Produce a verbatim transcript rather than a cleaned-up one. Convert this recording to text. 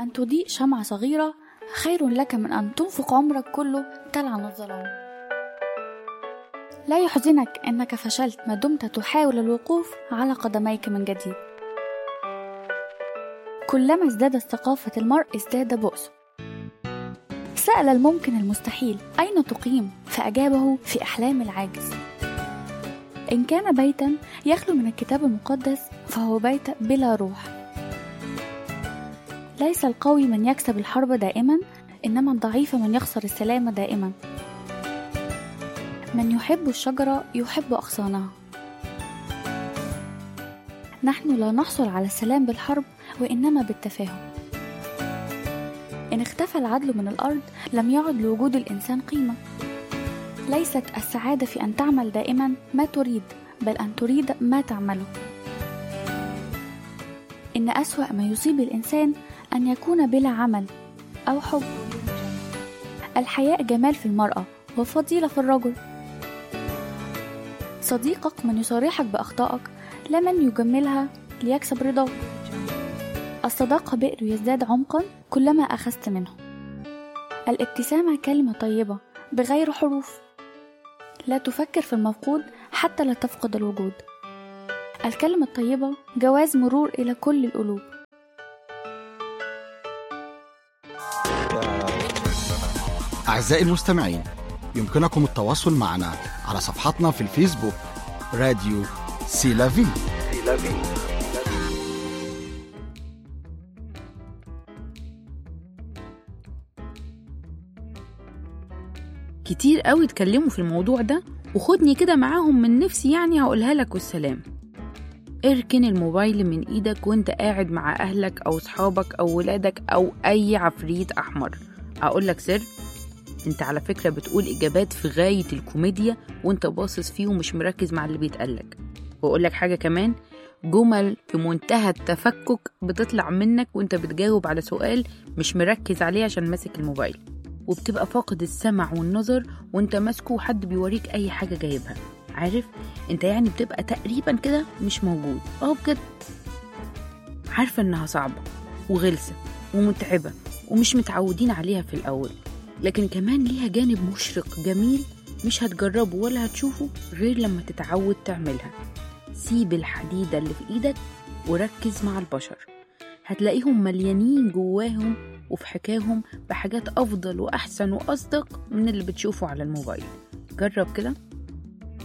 أن تضيء شمعة صغيرة خير لك من أن تنفق عمرك كله تلعن الظلام. لا يحزنك أنك فشلت ما دمت تحاول الوقوف على قدميك من جديد. كلما ازدادت ثقافة المرء ازداد بؤسه. سأل الممكن المستحيل: أين تقيم؟ فأجابه: في أحلام العاجز. إن كان بيتا يخلو من الكتاب المقدس فهو بيت بلا روح. ليس القوي من يكسب الحرب دائما، إنما الضعيف من يخسر السلام دائما. من يحب الشجرة يحب أغصانها. نحن لا نحصل على السلام بالحرب وإنما بالتفاهم. إن اختفى العدل من الأرض لم يعد لوجود الإنسان قيمة. ليست السعادة في أن تعمل دائما ما تريد، بل أن تريد ما تعمله. إن أسوأ ما يصيب الإنسان أن يكون بلا عمل أو حب. الحياء جمال في المرأة وفضيلة في الرجل. صديقك من يصارحك بأخطائك، لا من يجملها ليكسب رضاك. الصداقة بئر يزداد عمقا كلما أخذت منه. الابتسامة كلمة طيبة بغير حروف. لا تفكر في المفقود حتى لا تفقد الوجود. الكلمة الطيبة جواز مرور إلى كل القلوب. أعزائي المستمعين، يمكنكم التواصل معنا على صفحتنا في الفيسبوك راديو سيلافي. كتير قوي اتكلموا في الموضوع ده، وخدني كده معاهم من نفسي، يعني هقولها لك والسلام. اركن الموبايل من ايدك وانت قاعد مع اهلك او صحابك او ولادك او اي عفريت احمر. اقول لك سر، انت على فكرة بتقول اجابات في غاية الكوميديا وانت باصص فيه ومش مركز مع اللي بيتقالك. واقول لك حاجة كمان، جمل في منتهى التفكك بتطلع منك وانت بتجاوب على سؤال مش مركز عليه عشان ماسك الموبايل، وبتبقى فاقد السمع والنظر وانت ماسكه وحد بيوريك اي حاجة جايبها. عارف انت يعني بتبقى تقريبا كده مش موجود. اه بجد عارفة انها صعبة وغلسة ومتعبة ومش متعودين عليها في الاول، لكن كمان ليها جانب مشرق جميل مش هتجربه ولا هتشوفه غير لما تتعود تعملها. سيب الحديدة اللي في ايدك وركز مع البشر، هتلاقيهم مليانين جواهم وفي حكاهم بحاجات أفضل وأحسن وأصدق من اللي بتشوفه على الموبايل. جرب كده.